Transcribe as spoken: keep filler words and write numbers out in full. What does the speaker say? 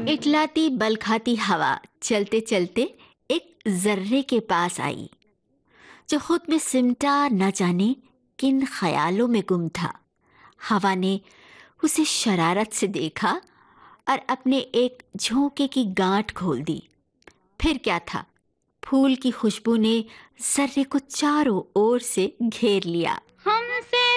इटलाती बल खाती हवा चलते चलते एक जर्रे के पास आई, जो खुद में सिमटा न जाने किन ख्यालों में गुम था। हवा ने उसे शरारत से देखा और अपने एक झोंके की गांठ खोल दी। फिर क्या था, फूल की खुशबू ने जर्रे को चारों ओर से घेर लिया। हाँ,